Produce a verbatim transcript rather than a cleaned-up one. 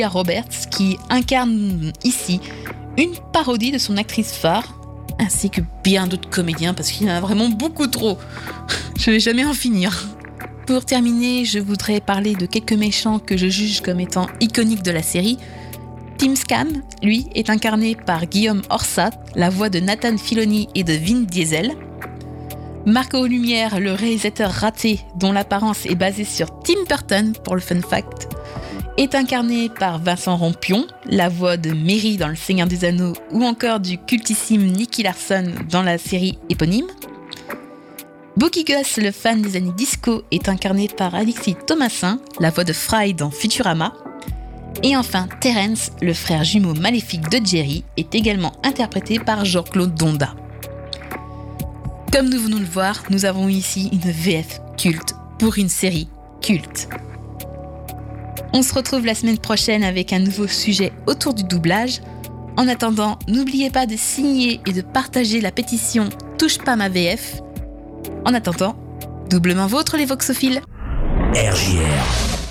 Roberts qui incarne ici une parodie de son actrice phare, ainsi que bien d'autres comédiens parce qu'il y en a vraiment beaucoup trop. Je vais jamais en finir. Pour terminer, je voudrais parler de quelques méchants que je juge comme étant iconiques de la série. Tim Scam, lui, est incarné par Guillaume Orsat, la voix de Nathan Filoni et de Vin Diesel. Marco Lumière, le réalisateur raté, dont l'apparence est basée sur Tim Burton, pour le fun fact, est incarné par Vincent Rompion, la voix de Merry dans Le Seigneur des Anneaux ou encore du cultissime Nicky Larson dans la série éponyme. Boogie Gus, le fan des années disco, est incarné par Alexis Thomasin, la voix de Fry dans Futurama. Et enfin, Terence, le frère jumeau maléfique de Jerry, est également interprété par Jean-Claude Donda. Comme nous venons de le voir, nous avons ici une V F culte pour une série culte. On se retrouve la semaine prochaine avec un nouveau sujet autour du doublage. En attendant, n'oubliez pas de signer et de partager la pétition Touche pas ma V F. En attendant, doublement vôtre les voxophiles. R J R